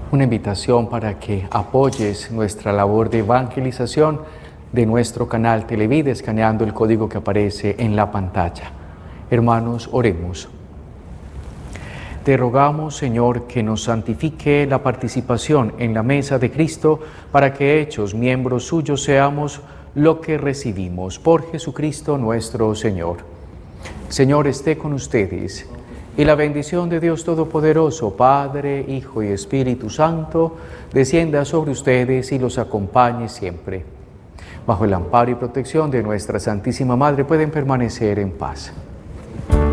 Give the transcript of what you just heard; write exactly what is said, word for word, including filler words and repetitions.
una invitación para que apoyes nuestra labor de evangelización de nuestro canal Televida, escaneando el código que aparece en la pantalla. Hermanos, oremos. Te rogamos, Señor, que nos santifique la participación en la mesa de Cristo, para que, hechos miembros suyos, seamos lo que recibimos por Jesucristo nuestro Señor. Señor, esté con ustedes, y la bendición de Dios Todopoderoso, Padre, Hijo y Espíritu Santo, descienda sobre ustedes y los acompañe siempre. Bajo el amparo y protección de nuestra Santísima Madre pueden permanecer en paz.